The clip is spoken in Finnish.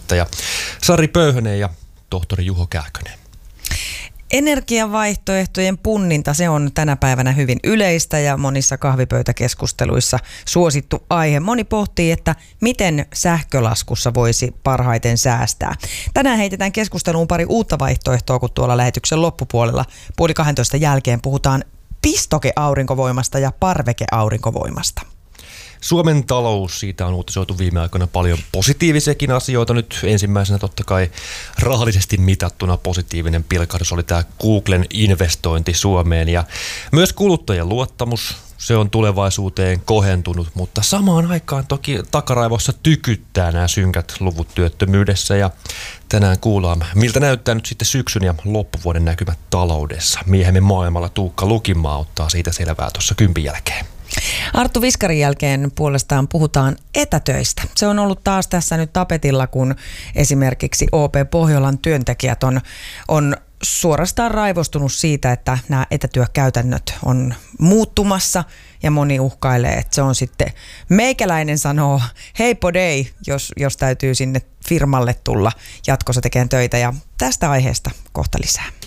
toimittaja Sari Pöyhönen ja tohtori Juho Kähkönen. Energiavaihtoehtojen punninta, se on tänä päivänä hyvin yleistä ja monissa kahvipöytäkeskusteluissa suosittu aihe. Moni pohtii, että miten sähkölaskussa voisi parhaiten säästää. Tänään heitetään keskusteluun pari uutta vaihtoehtoa, kun tuolla lähetyksen loppupuolella 11:30 jälkeen puhutaan pistokeaurinkovoimasta ja parvekeaurinkovoimasta. Suomen talous, siitä on uutisoitu viime aikoina paljon positiivisiakin asioita. Nyt ensimmäisenä totta kai rahallisesti mitattuna positiivinen pilkahdus oli tämä Googlen investointi Suomeen. Ja myös kuluttajien luottamus, se on tulevaisuuteen kohentunut, mutta samaan aikaan toki takaraivossa tykyttää nämä synkät luvut työttömyydessä. Ja tänään kuullaan, miltä näyttää nyt sitten syksyn ja loppuvuoden näkymät taloudessa. Miehemme maailmalla Tuukka Lukinmaa ottaa siitä selvää tuossa 10 jälkeen. Arttu Viskarin jälkeen puolestaan puhutaan etätöistä. Se on ollut taas tässä nyt tapetilla, kun esimerkiksi OP Pohjolan työntekijät on suorastaan raivostunut siitä, että nämä etätyökäytännöt on muuttumassa ja moni uhkailee, että se on sitten meikäläinen sanoo heipodei, jos täytyy sinne firmalle tulla jatkossa tekemään töitä ja tästä aiheesta kohta lisää.